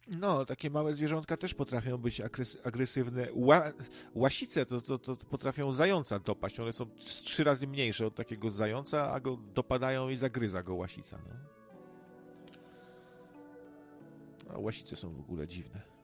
No, takie małe zwierzątka też potrafią być agresywne. Łasice to potrafią zająca dopaść. One są 3 razy mniejsze od takiego zająca, a go dopadają i zagryza go łasica. No. A łasice są w ogóle dziwne.